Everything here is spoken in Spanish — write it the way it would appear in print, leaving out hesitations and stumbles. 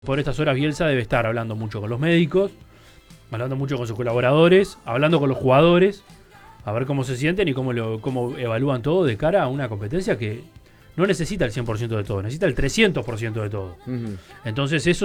Por estas horas Bielsa debe estar hablando mucho con los médicos, hablando mucho con sus colaboradores, hablando con los jugadores, a ver cómo se sienten y cómo evalúan todo de cara a una competencia que no necesita el 100% de todo, necesita el 300% de todo. Entonces eso